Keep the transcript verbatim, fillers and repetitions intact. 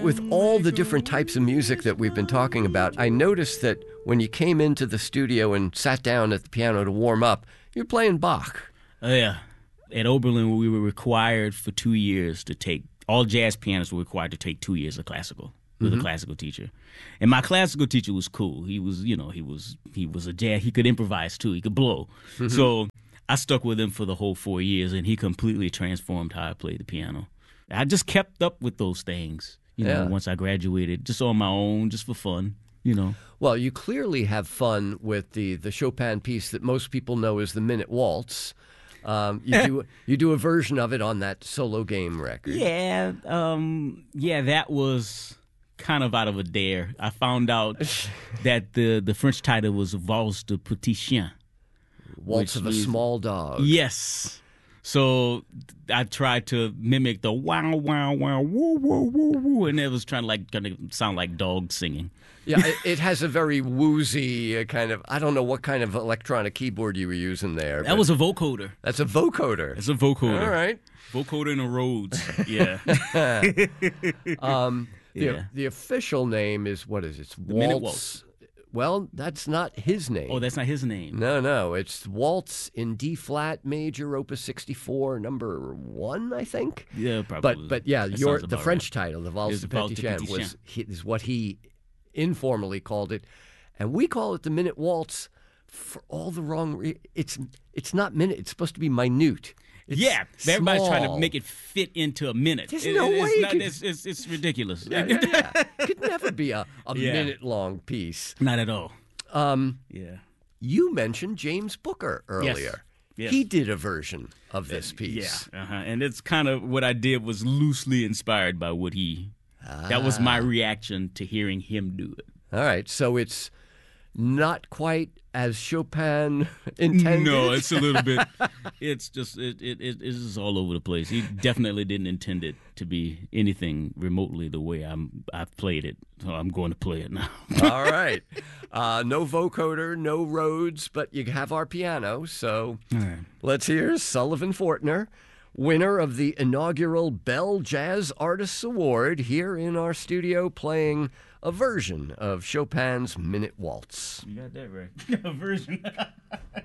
with all the different types of music that we've been talking about, I noticed that when you came into the studio and sat down at the piano to warm up, you're playing Bach. Oh, yeah. At Oberlin, we were required for two years to take, all jazz pianists were required to take two years of classical with mm-hmm. a classical teacher. And my classical teacher was cool. He was, you know, he was he was a jazz, he could improvise too, he could blow. Mm-hmm. So I stuck with him for the whole four years, and he completely transformed how I played the piano. I just kept up with those things, you know, yeah. once I graduated, just on my own, just for fun, you know. Well, you clearly have fun with the, the Chopin piece that most people know as the Minute Waltz. Um, you do you do a version of it on that Solo Game record. Yeah, um, yeah, that was kind of out of a dare. I found out that the, the French title was Valse de Petit Chien. Waltz of a means, Small Dog. Yes. So I tried to mimic the wow, wow, wow, woo, woo, woo, woo, and it was trying to like kind of sound like dogs singing. Yeah, it, it has a very woozy uh, kind of, I don't know what kind of electronic keyboard you were using there. That was a vocoder. That's a vocoder. It's a vocoder. All right. Vocoder and a Rhodes. Yeah. um, the, yeah. the official name is, what is it? It's the Waltz. Minute Waltz. Well, that's not his name. Oh, that's not his name. No, no. It's Waltz in D-flat major, Opus sixty-four, number one, I think. Yeah, probably. But, but yeah, your, the French right. title, the Valse de Petit Chien, was is what he informally called it. And we call it the Minute Waltz for all the wrong re- it's it's not minute, it's supposed to be minute. It's yeah, small. Everybody's trying to make it fit into a minute. There's it, no it, way. It's, not, could... it's, it's, it's ridiculous. Yeah, yeah, yeah. It could never be a, a yeah. minute-long piece. Not at all. Um, yeah. You mentioned James Booker earlier. Yes. Yes. He did a version of this piece. Yeah, uh-huh. And it's kind of what I did was loosely inspired by what he. Ah. That was my reaction to hearing him do it. All right, so it's not quite as Chopin intended. No, it's a little bit. It's just it, it it is all over the place. He definitely didn't intend it to be anything remotely the way I'm I've played it. So I'm going to play it now. All right, uh, no vocoder, no Rhodes, but you have our piano. So right. Let's hear Sullivan Fortner, winner of the inaugural Bell Jazz Artists Award, here in our studio playing a version of Chopin's Minute Waltz. You got that right. A version.